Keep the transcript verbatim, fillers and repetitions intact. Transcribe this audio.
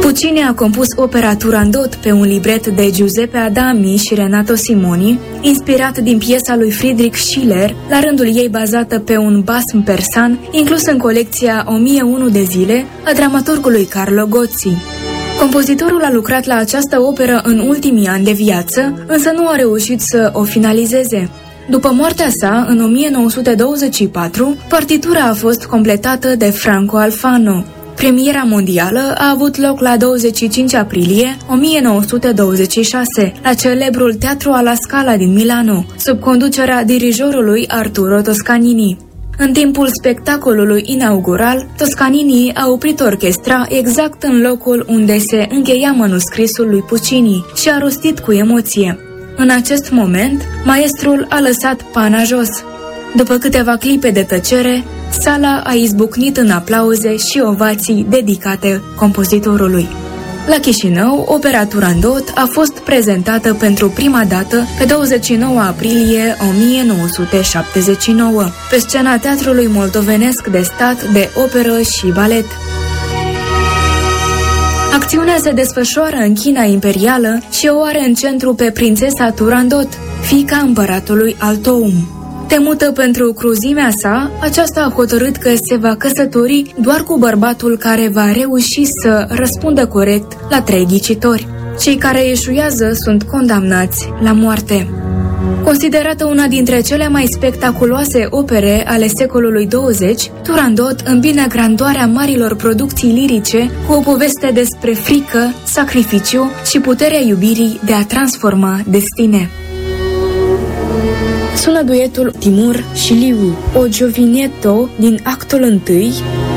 Puccini a compus opera Turandot pe un libret de Giuseppe Adami și Renato Simoni, inspirat din piesa lui Friedrich Schiller, la rândul ei bazată pe un basm persan, inclus în colecția o mie unu de zile a dramaturgului Carlo Gozzi. Compozitorul a lucrat la această operă în ultimii ani de viață, însă nu a reușit să o finalizeze. După moartea sa, în o mie nouă sute douăzeci și patru, partitura a fost completată de Franco Alfano. Premiera mondială a avut loc la douăzeci și cinci aprilie o mie nouă sute douăzeci și șase, la celebrul Teatru alla Scala din Milano, sub conducerea dirijorului Arturo Toscanini. În timpul spectacolului inaugural, Toscanini a oprit orchestra exact în locul unde se încheia manuscrisul lui Puccini și a rostit cu emoție: "În acest moment, maestrul a lăsat pana jos." După câteva clipe de tăcere, sala a izbucnit în aplauze și ovații dedicate compozitorului. La Chișinău, opera Turandot a fost prezentată pentru prima dată pe douăzeci și nouă aprilie o mie nouă sute șaptezeci și nouă, pe scena Teatrului Moldovenesc de Stat de Operă și Balet. Acțiunea se desfășoară în China imperială și o are în centru pe prințesa Turandot, fiica împăratului Altoum. Temută pentru cruzimea sa, aceasta a hotărât că se va căsători doar cu bărbatul care va reuși să răspundă corect la trei ghicitori. Cei care eșuează sunt condamnați la moarte. Considerată una dintre cele mai spectaculoase opere ale secolului douăzeci, Turandot îmbină grandoarea marilor producții lirice cu o poveste despre frică, sacrificiu și puterea iubirii de a transforma destine. Sună duetul Timur și Liu, o giovinetto din actul întâi,